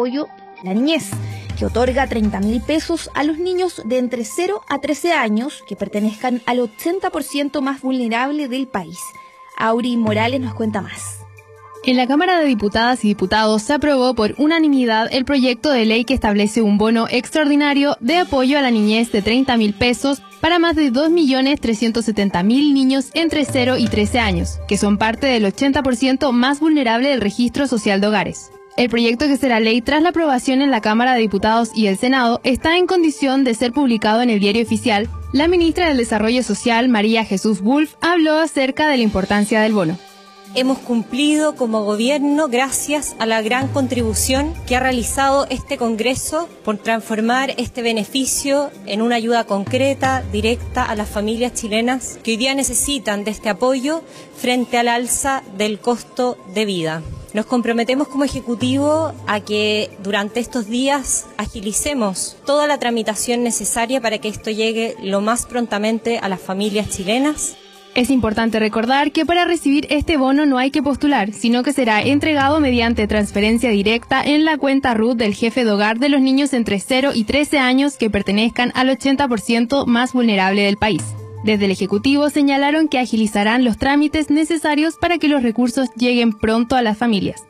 apoyo La Niñez, que otorga 30.000 pesos a los niños de entre 0 a 13 años que pertenezcan al 80% más vulnerable del país. Auri Morales nos cuenta más. En la Cámara de Diputadas y Diputados se aprobó por unanimidad el proyecto de ley que establece un bono extraordinario de apoyo a la niñez de 30.000 pesos para más de 2.370.000 niños entre 0 y 13 años, que son parte del 80% más vulnerable del Registro Social de Hogares. El proyecto, que será ley tras la aprobación en la Cámara de Diputados y el Senado, está en condición de ser publicado en el Diario Oficial. La ministra del Desarrollo Social, María Jesús Wulff, habló acerca de la importancia del bono. Hemos cumplido como gobierno gracias a la gran contribución que ha realizado este Congreso por transformar este beneficio en una ayuda concreta, directa a las familias chilenas que hoy día necesitan de este apoyo frente al alza del costo de vida. Nos comprometemos como Ejecutivo a que durante estos días agilicemos toda la tramitación necesaria para que esto llegue lo más prontamente a las familias chilenas. Es importante recordar que para recibir este bono no hay que postular, sino que será entregado mediante transferencia directa en la cuenta RUT del jefe de hogar de los niños entre 0 y 13 años que pertenezcan al 80% más vulnerable del país. Desde el Ejecutivo señalaron que agilizarán los trámites necesarios para que los recursos lleguen pronto a las familias.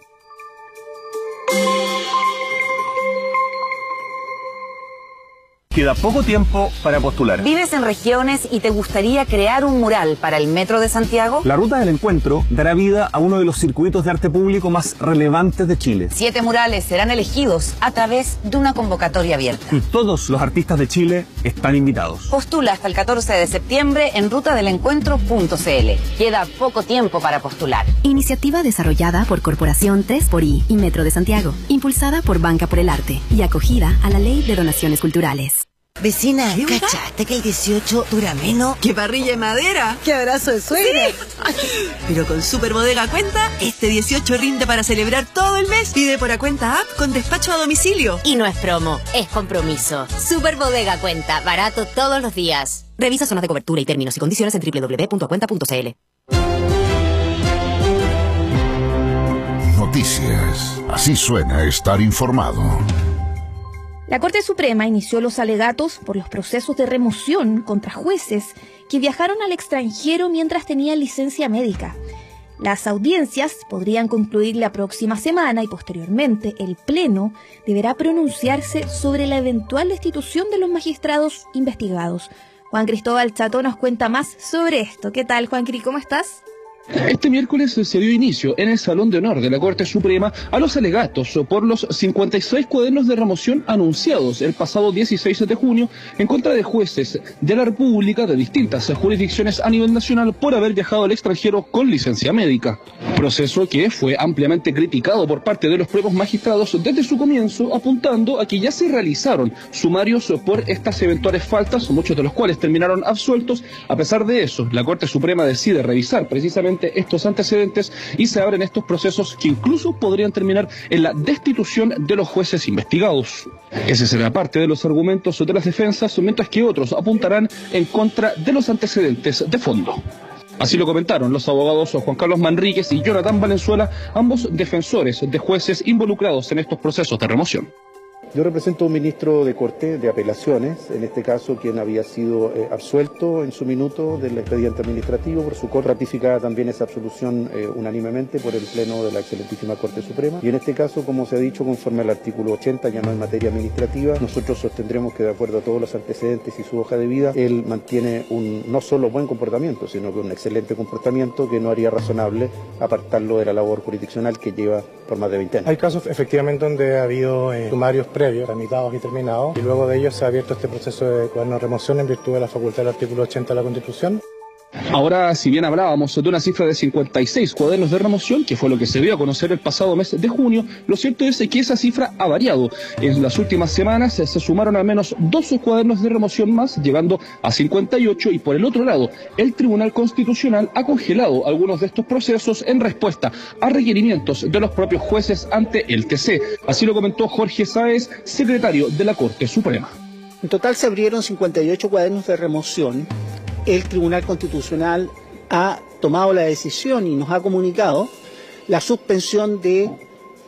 Queda poco tiempo para postular. ¿Vives en regiones y te gustaría crear un mural para el Metro de Santiago? La Ruta del Encuentro dará vida a uno de los circuitos de arte público más relevantes de Chile. 7 murales serán elegidos a través de una convocatoria abierta. Y todos los artistas de Chile están invitados. Postula hasta el 14 de septiembre en rutadelencuentro.cl. Queda poco tiempo para postular. Iniciativa desarrollada por Corporación 3xI y Metro de Santiago, impulsada por Banca por el Arte y acogida a la Ley de Donaciones Culturales. Vecina, ¿cachaste que el 18 dura menos? ¡Qué parrilla de madera! ¡Qué abrazo de suegra! Sí. Pero con Super Bodega Cuenta, este 18 rinde para celebrar todo el mes. Pide por Cuenta App con despacho a domicilio. Y no es promo, es compromiso. Super Bodega Cuenta, barato todos los días. Revisa zonas de cobertura y términos y condiciones en www.acuenta.cl. Noticias. Así suena estar informado. La Corte Suprema inició los alegatos por los procesos de remoción contra jueces que viajaron al extranjero mientras tenían licencia médica. Las audiencias podrían concluir la próxima semana y posteriormente el Pleno deberá pronunciarse sobre la eventual destitución de los magistrados investigados. Juan Cristóbal Chato nos cuenta más sobre esto. ¿Qué tal, Juan Cri? ¿Cómo estás? Este miércoles se dio inicio en el Salón de Honor de la Corte Suprema a los alegatos por los 56 cuadernos de remoción anunciados el pasado 16 de junio en contra de jueces de la República de distintas jurisdicciones a nivel nacional por haber viajado al extranjero con licencia médica. Proceso que fue ampliamente criticado por parte de los propios magistrados desde su comienzo, apuntando a que ya se realizaron sumarios por estas eventuales faltas, muchos de los cuales terminaron absueltos. A pesar de eso, la Corte Suprema decide revisar precisamente estos antecedentes y se abren estos procesos que incluso podrían terminar en la destitución de los jueces investigados. Ese será parte de los argumentos de las defensas, mientras que otros apuntarán en contra de los antecedentes de fondo. Así lo comentaron los abogados Juan Carlos Manríquez y Jonathan Valenzuela, ambos defensores de jueces involucrados en estos procesos de remoción. Yo represento a un ministro de Corte de Apelaciones, en este caso quien había sido absuelto en su minuto del expediente administrativo, por su Corte ratificada también esa absolución unánimemente por el Pleno de la excelentísima Corte Suprema. Y en este caso, como se ha dicho, conforme al artículo 80, ya no en materia administrativa, nosotros sostendremos que de acuerdo a todos los antecedentes y su hoja de vida, él mantiene un no solo buen comportamiento, sino que un excelente comportamiento que no haría razonable apartarlo de la labor jurisdiccional que lleva por más de 20 años. Hay casos efectivamente donde ha habido sumarios previos, tramitados y terminados, y luego de ellos se ha abierto este proceso de cuaderno de remoción en virtud de la facultad del artículo 80 de la Constitución. Ahora, si bien hablábamos de una cifra de 56 cuadernos de remoción, que fue lo que se dio a conocer el pasado mes de junio, lo cierto es que esa cifra ha variado. En las últimas semanas se sumaron al menos 12 cuadernos de remoción más, llegando a 58, y por el otro lado, el Tribunal Constitucional ha congelado algunos de estos procesos en respuesta a requerimientos de los propios jueces ante el TC. Así lo comentó Jorge Sáez, secretario de la Corte Suprema. En total se abrieron 58 cuadernos de remoción. El Tribunal Constitucional ha tomado la decisión y nos ha comunicado la suspensión de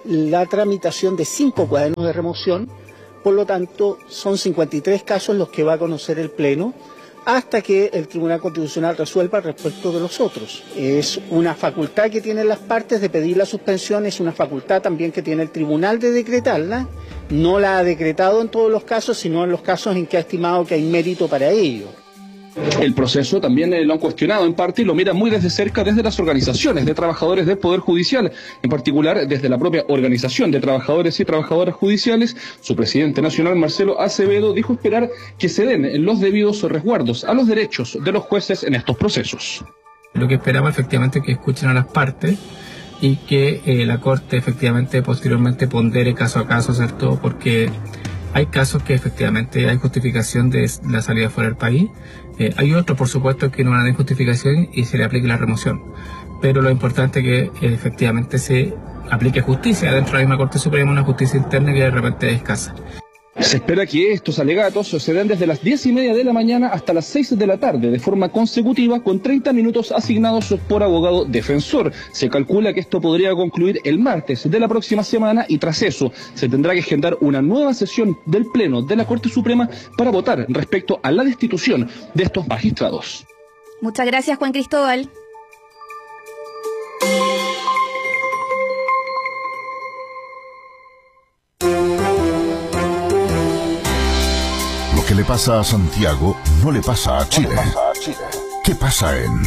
la tramitación de 5 cuadernos de remoción. Por lo tanto, son 53 casos los que va a conocer el Pleno hasta que el Tribunal Constitucional resuelva respecto de los otros. Es una facultad que tienen las partes de pedir la suspensión, es una facultad también que tiene el Tribunal de decretarla. No la ha decretado en todos los casos, sino en los casos en que ha estimado que hay mérito para ello. El proceso también lo han cuestionado en parte y lo miran muy desde cerca desde las organizaciones de trabajadores del Poder Judicial, en particular desde la propia Organización de Trabajadores y Trabajadoras Judiciales. Su presidente nacional, Marcelo Acevedo, dijo esperar que se den los debidos resguardos a los derechos de los jueces en estos procesos. Lo que esperamos efectivamente es que escuchen a las partes y que la Corte efectivamente posteriormente pondere caso a caso, ¿cierto? Porque hay casos que efectivamente hay justificación de la salida fuera del país. Hay otros, por supuesto, que no van a tener justificación y se le aplique la remoción. Pero lo importante es que efectivamente se aplique justicia dentro de la misma Corte Suprema, una justicia interna que de repente es escasa. Se espera que estos alegatos se den desde las 10:30 de la mañana hasta las 6 de la tarde, de forma consecutiva, con 30 minutos asignados por abogado defensor. Se calcula que esto podría concluir el martes de la próxima semana y tras eso se tendrá que agendar una nueva sesión del Pleno de la Corte Suprema para votar respecto a la destitución de estos magistrados. Muchas gracias, Juan Cristóbal. Lo que le pasa a Santiago no le pasa a Chile. ¿Qué pasa en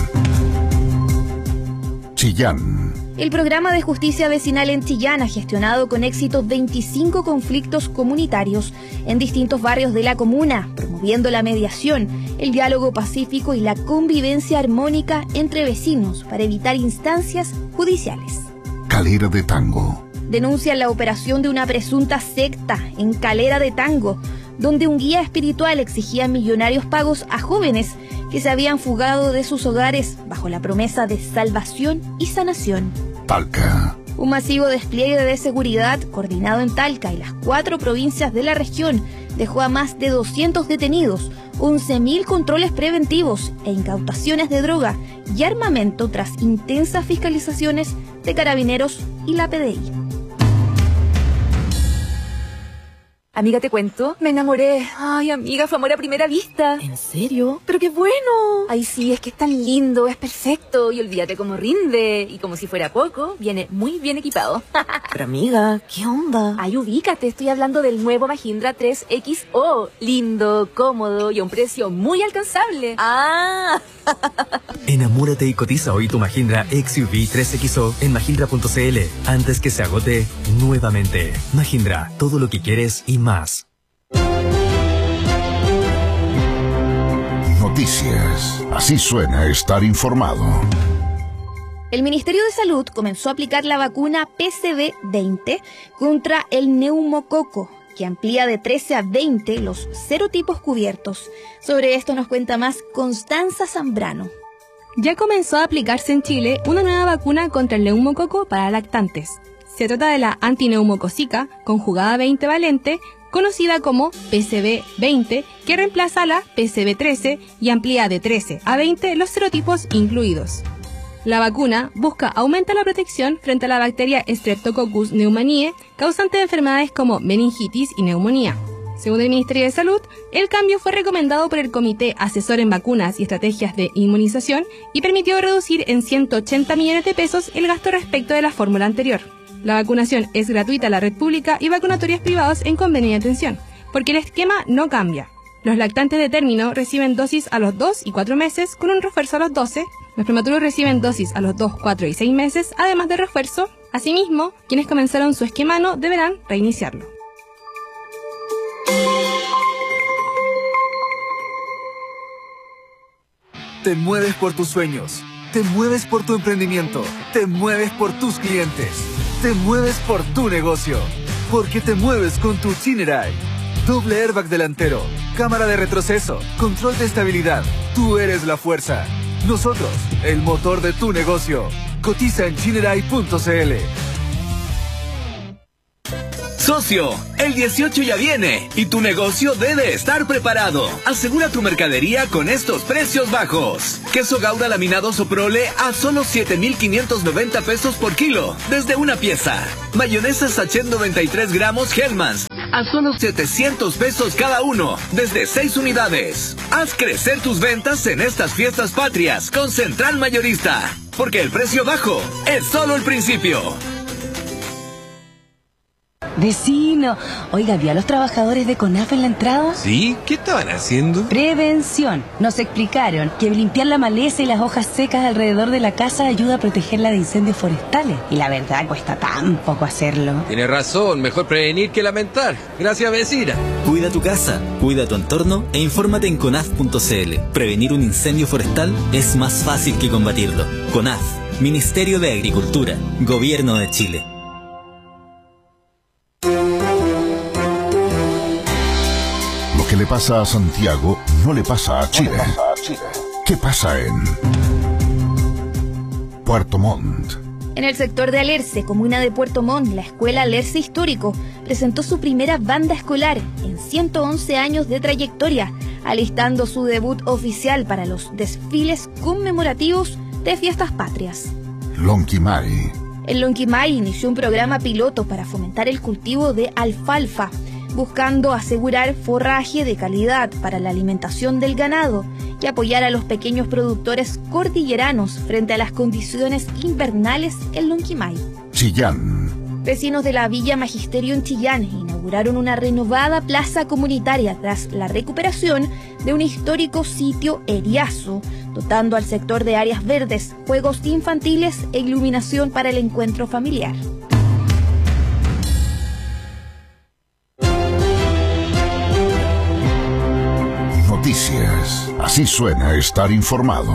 Chillán? El programa de justicia vecinal en Chillán ha gestionado con éxito 25 conflictos comunitarios en distintos barrios de la comuna, promoviendo la mediación, el diálogo pacífico y la convivencia armónica entre vecinos para evitar instancias judiciales. Calera de Tango. Denuncian la operación de una presunta secta en Calera de Tango, donde un guía espiritual exigía millonarios pagos a jóvenes que se habían fugado de sus hogares bajo la promesa de salvación y sanación. Talca. Un masivo despliegue de seguridad coordinado en Talca y las 4 provincias de la región dejó a más de 200 detenidos, 11.000 controles preventivos e incautaciones de droga y armamento tras intensas fiscalizaciones de Carabineros y la PDI. Amiga, te cuento, me enamoré. Ay, amiga, fue amor a primera vista. ¿En serio? ¡Pero qué bueno! Ay, sí, es que es tan lindo, es perfecto. Y olvídate cómo rinde. Y como si fuera poco, viene muy bien equipado. Pero amiga, ¿qué onda? Ay, ubícate, estoy hablando del nuevo Mahindra 3XO. Lindo, cómodo y a un precio muy alcanzable. ¡Ah! Enamórate y cotiza hoy tu Mahindra XUV 3XO en mahindra.cl antes que se agote nuevamente. Mahindra, todo lo que quieres y más. Noticias. Así suena estar informado. El Ministerio de Salud comenzó a aplicar la vacuna PCV20 contra el neumococo, que amplía de 13 a 20 los serotipos cubiertos. Sobre esto nos cuenta más Constanza Zambrano. Ya comenzó a aplicarse en Chile una nueva vacuna contra el neumococo para lactantes. Se trata de la antineumocosica conjugada 20 valente, conocida como PCV20, que reemplaza a la PCV13 y amplía de 13 a 20 los serotipos incluidos. La vacuna busca aumentar la protección frente a la bacteria Streptococcus pneumoniae, causante de enfermedades como meningitis y neumonía. Según el Ministerio de Salud, el cambio fue recomendado por el Comité Asesor en Vacunas y Estrategias de Inmunización y permitió reducir en 180 millones de pesos el gasto respecto de la fórmula anterior. La vacunación es gratuita a la red pública y vacunatorios privados en convenio de atención, porque el esquema no cambia. Los lactantes de término reciben dosis a los 2 y 4 meses con un refuerzo a los 12. Los prematuros reciben dosis a los 2, 4 y 6 meses, además de refuerzo. Asimismo, quienes comenzaron su esquema no deberán reiniciarlo. Te mueves por tus sueños, te mueves por tu emprendimiento, te mueves por tus clientes, te mueves por tu negocio, porque te mueves con tu Chinerai. Doble airbag delantero, cámara de retroceso, control de estabilidad. Tú eres la fuerza. Nosotros, el motor de tu negocio. Cotiza en chinerai.cl. Socio, el 18 ya viene y tu negocio debe estar preparado. Asegura tu mercadería con estos precios bajos. Queso Gouda laminado Soprole a solo 7,590 pesos por kilo, desde una pieza. Mayonesa Sachet 93 gramos Hellmann's a solo 700 pesos cada uno, desde 6 unidades. Haz crecer tus ventas en estas fiestas patrias con Central Mayorista, porque el precio bajo es solo el principio. Vecino, oiga, ¿vio a los trabajadores de CONAF en la entrada? Sí, ¿qué estaban haciendo? Prevención. Nos explicaron que limpiar la maleza y las hojas secas alrededor de la casa ayuda a protegerla de incendios forestales. Y la verdad, cuesta tan poco hacerlo. Tiene razón, mejor prevenir que lamentar. Gracias, vecina. Cuida tu casa, cuida tu entorno e infórmate en conaf.cl. Prevenir un incendio forestal es más fácil que combatirlo. CONAF, Ministerio de Agricultura, Gobierno de Chile. Lo que le pasa a Santiago no le pasa a Chile. ¿Qué pasa en Puerto Montt? En el sector de Alerce, comuna de Puerto Montt, la escuela Alerce Histórico presentó su primera banda escolar en 111 años de trayectoria, alistando su debut oficial para los desfiles conmemorativos de fiestas patrias. Lonquimay. El Lonquimay inició un programa piloto para fomentar el cultivo de alfalfa, buscando asegurar forraje de calidad para la alimentación del ganado y apoyar a los pequeños productores cordilleranos frente a las condiciones invernales en Lonquimay. Chillán. Vecinos de la Villa Magisterio en Chillán inauguraron una renovada plaza comunitaria tras la recuperación de un histórico sitio eriazo, dotando al sector de áreas verdes, juegos infantiles e iluminación para el encuentro familiar. Noticias. Así suena estar informado.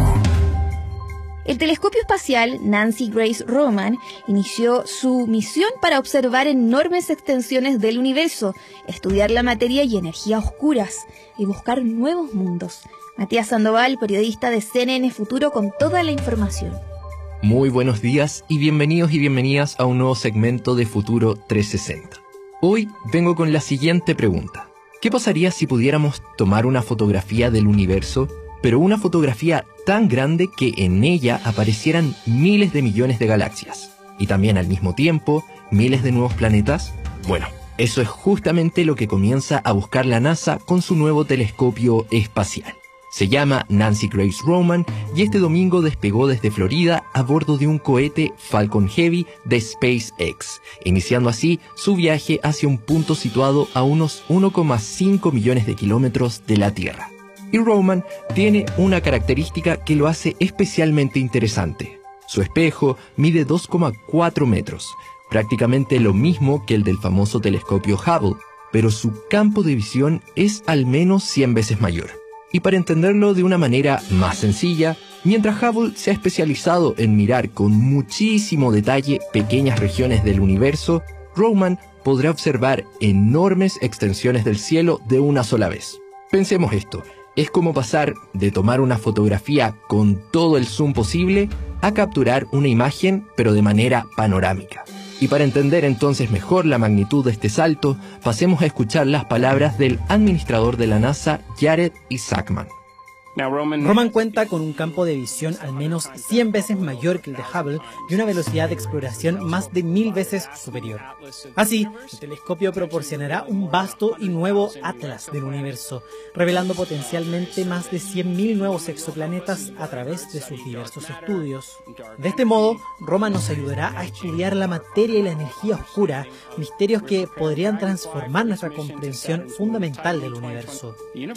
El telescopio espacial Nancy Grace Roman inició su misión para observar enormes extensiones del universo, estudiar la materia y energía oscuras y buscar nuevos mundos. Matías Sandoval, periodista de CNN Futuro, con toda la información. Muy buenos días y bienvenidas a un nuevo segmento de Futuro 360. Hoy vengo con la siguiente pregunta. ¿Qué pasaría si pudiéramos tomar una fotografía del universo, pero una fotografía tan grande que en ella aparecieran miles de millones de galaxias? Y también al mismo tiempo, miles de nuevos planetas. Bueno, eso es justamente lo que comienza a buscar la NASA con su nuevo telescopio espacial. Se llama Nancy Grace Roman y este domingo despegó desde Florida a bordo de un cohete Falcon Heavy de SpaceX, iniciando así su viaje hacia un punto situado a unos 1,5 millones de kilómetros de la Tierra. Y Roman tiene una característica que lo hace especialmente interesante. Su espejo mide 2,4 metros, prácticamente lo mismo que el del famoso telescopio Hubble, pero su campo de visión es al menos 100 veces mayor. Y para entenderlo de una manera más sencilla, mientras Hubble se ha especializado en mirar con muchísimo detalle pequeñas regiones del universo, Roman podrá observar enormes extensiones del cielo de una sola vez. Pensemos esto, es como pasar de tomar una fotografía con todo el zoom posible a capturar una imagen pero de manera panorámica. Y para entender entonces mejor la magnitud de este salto, pasemos a escuchar las palabras del administrador de la NASA, Jared Isaacman. Roman cuenta con un campo de visión al menos 100 veces mayor que el de Hubble y una velocidad de exploración más de 1000 veces superior. Así, el telescopio proporcionará un vasto y nuevo atlas del universo, revelando potencialmente más de 100.000 nuevos exoplanetas a través de sus diversos estudios. De este modo, Roman nos ayudará a estudiar la materia y la energía oscura, misterios que podrían transformar nuestra comprensión fundamental del universo.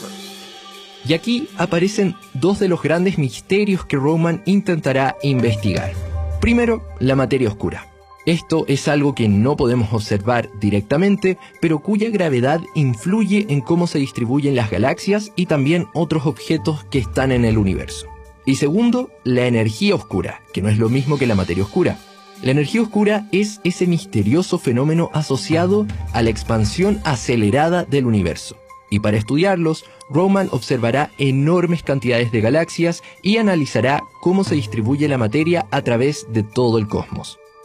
Y aquí aparecen dos de los grandes misterios que Roman intentará investigar. Primero, la materia oscura. Esto es algo que no podemos observar directamente, pero cuya gravedad influye en cómo se distribuyen las galaxias y también otros objetos que están en el universo. Y segundo, la energía oscura, que no es lo mismo que la materia oscura. La energía oscura es ese misterioso fenómeno asociado a la expansión acelerada del universo. Y para estudiarlos, Roman observará enormes cantidades de galaxias y analizará cómo se distribuye la materia a través de todo el cosmos.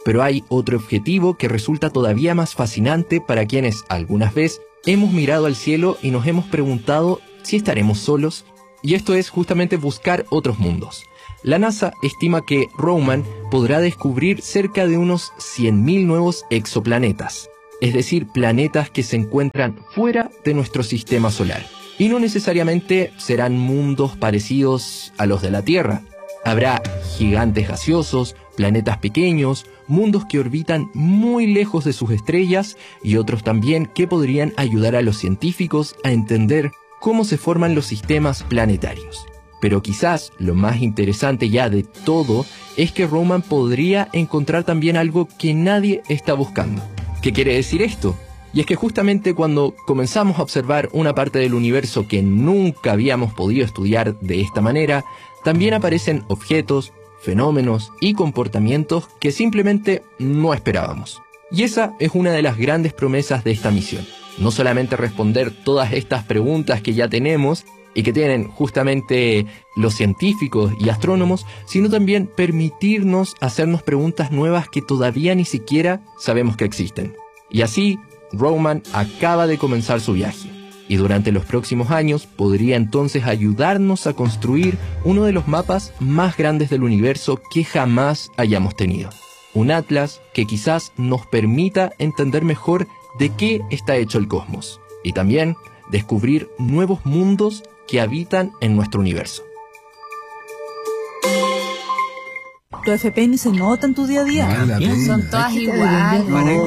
Pero hay otro objetivo que resulta todavía más fascinante para quienes algunas veces hemos mirado al cielo y nos hemos preguntado si estaremos solos. Y esto es justamente buscar otros mundos. La NASA estima que Roman podrá descubrir cerca de unos 100.000 nuevos exoplanetas, es decir, planetas que se encuentran fuera de nuestro sistema solar. Y no necesariamente serán mundos parecidos a los de la Tierra. Habrá gigantes gaseosos, planetas pequeños, mundos que orbitan muy lejos de sus estrellas y otros también que podrían ayudar a los científicos a entender cómo se forman los sistemas planetarios. Pero quizás lo más interesante ya de todo es que Roman podría encontrar también algo que nadie está buscando. ¿Qué quiere decir esto? Y es que justamente cuando comenzamos a observar una parte del universo que nunca habíamos podido estudiar de esta manera, también aparecen objetos, fenómenos y comportamientos que simplemente no esperábamos. Y esa es una de las grandes promesas de esta misión. No solamente responder todas estas preguntas que ya tenemos y que tienen justamente los científicos y astrónomos, sino también permitirnos hacernos preguntas nuevas que todavía ni siquiera sabemos que existen. Y así, Roman acaba de comenzar su viaje. Y durante los próximos años podría entonces ayudarnos a construir uno de los mapas más grandes del universo que jamás hayamos tenido. Un atlas que quizás nos permita entender mejor de qué está hecho el cosmos. Y también descubrir nuevos mundos que habitan en nuestro universo. Tu FP ni se nota en tu día a día. Son todas iguales.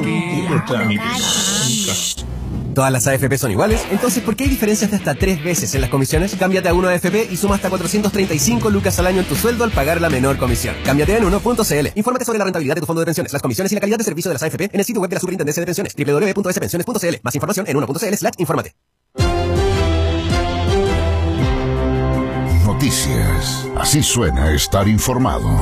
Todas las AFP son iguales, entonces ¿por qué hay diferencias de hasta 3 veces en las comisiones? Cámbiate a Uno AFP y suma hasta 435 lucas al año en tu sueldo al pagar la menor comisión. Cámbiate en uno.cl. Infórmate sobre la rentabilidad de tu fondo de pensiones, las comisiones y la calidad de servicio de las AFP en el sitio web de la Superintendencia de Pensiones, www.spensiones.cl. Más información en uno.cl/infórmate. Noticias. Así suena estar informado.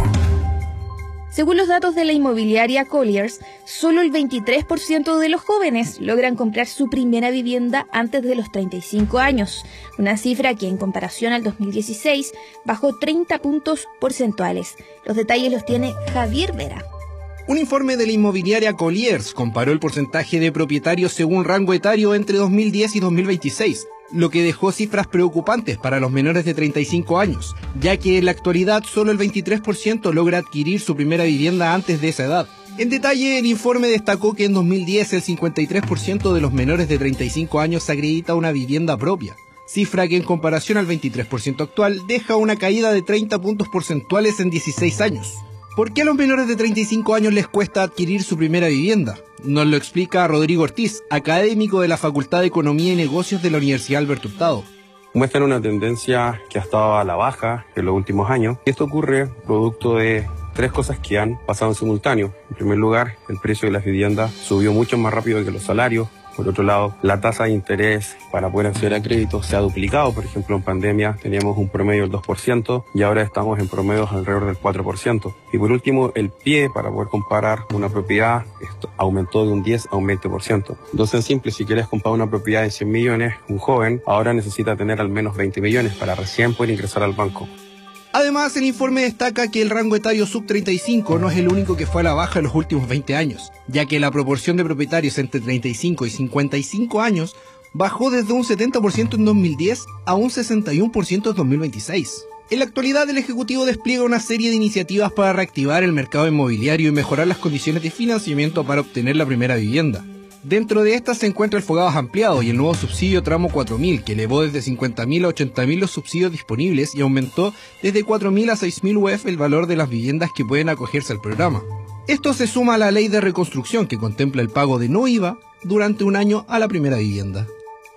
Según los datos de la inmobiliaria Colliers, solo el 23% de los jóvenes logran comprar su primera vivienda antes de los 35 años, una cifra que en comparación al 2016 bajó 30 puntos porcentuales. Los detalles los tiene Javier Vera. Un informe de la inmobiliaria Colliers comparó el porcentaje de propietarios según rango etario entre 2010 y 2026, lo que dejó cifras preocupantes para los menores de 35 años, ya que en la actualidad solo el 23% logra adquirir su primera vivienda antes de esa edad. En detalle, el informe destacó que en 2010 el 53% de los menores de 35 años acredita una vivienda propia, cifra que en comparación al 23% actual deja una caída de 30 puntos porcentuales en 16 años. ¿Por qué a los menores de 35 años les cuesta adquirir su primera vivienda? Nos lo explica Rodrigo Ortiz, académico de la Facultad de Economía y Negocios de la Universidad Alberto Hurtado. Muestran una tendencia que ha estado a la baja en los últimos años. Esto ocurre producto de 3 cosas que han pasado en simultáneo. En primer lugar, el precio de las viviendas subió mucho más rápido que los salarios. Por otro lado, la tasa de interés para poder acceder a crédito se ha duplicado. Por ejemplo, en pandemia teníamos un promedio del 2% y ahora estamos en promedios alrededor del 4%. Y por último, el pie para poder comparar una propiedad aumentó de un 10 a un 20%. Entonces, en simple, si quieres comprar una propiedad de 100 millones, un joven ahora necesita tener al menos 20 millones para recién poder ingresar al banco. Además, el informe destaca que el rango etario sub-35 no es el único que fue a la baja en los últimos 20 años, ya que la proporción de propietarios entre 35 y 55 años bajó desde un 70% en 2010 a un 61% en 2026. En la actualidad, el Ejecutivo despliega una serie de iniciativas para reactivar el mercado inmobiliario y mejorar las condiciones de financiamiento para obtener la primera vivienda. Dentro de estas se encuentra el Fogados Ampliado y el nuevo subsidio tramo 4.000, que elevó desde 50.000 a 80.000 los subsidios disponibles y aumentó desde 4.000 a 6.000 UF el valor de las viviendas que pueden acogerse al programa. Esto se suma a la ley de reconstrucción que contempla el pago de no IVA durante un año a la primera vivienda.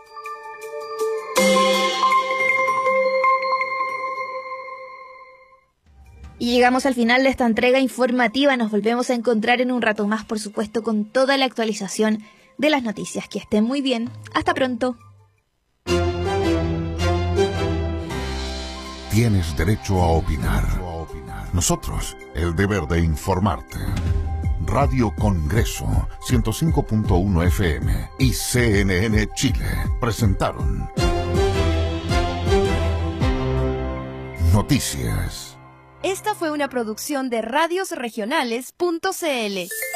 Y llegamos al final de esta entrega informativa. Nos volvemos a encontrar en un rato más, por supuesto, con toda la actualización de las noticias. Que estén muy bien. Hasta pronto. Tienes derecho a opinar. Nosotros, el deber de informarte. Radio Congreso 105.1 FM y CNN Chile presentaron Noticias. Esta fue una producción de radiosregionales.cl.